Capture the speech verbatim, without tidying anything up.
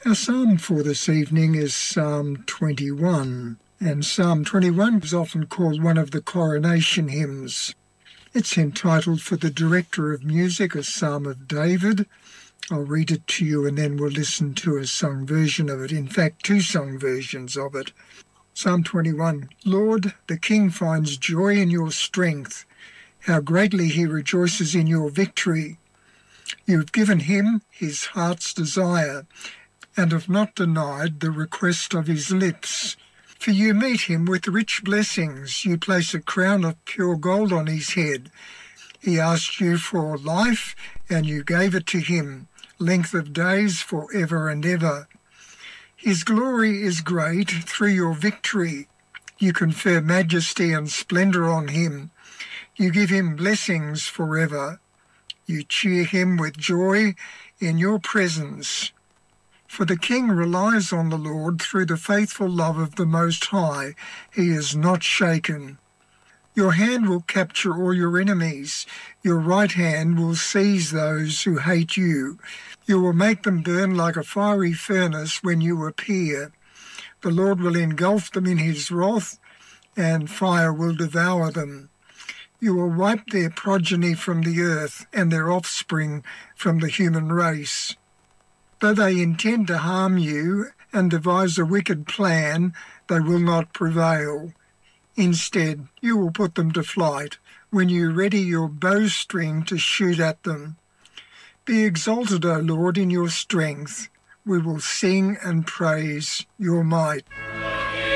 Our psalm for this evening is Psalm twenty-one, and Psalm twenty-one is often called one of the coronation hymns. It's entitled For the Director of Music, a Psalm of David. I'll read it to you and then we'll listen to a sung version of it. In fact, two sung versions of it. Psalm twenty-one. Lord, the King finds joy in your strength. How greatly he rejoices in your victory. You have given him his heart's desire and have not denied the request of his lips. For you meet him with rich blessings. You place a crown of pure gold on his head. He asked you for life, and you gave it to him, length of days for ever and ever. His glory is great through your victory. You confer majesty and splendour on him. You give him blessings forever. You cheer him with joy in your presence. For the King relies on the Lord through the faithful love of the Most High. He is not shaken. Your hand will capture all your enemies. Your right hand will seize those who hate you. You will make them burn like a fiery furnace when you appear. The Lord will engulf them in his wrath, and fire will devour them. You will wipe their progeny from the earth and their offspring from the human race. Though they intend to harm you and devise a wicked plan, they will not prevail. Instead, you will put them to flight when you ready your bowstring to shoot at them. Be exalted, O Lord, in your strength. We will sing and praise your might.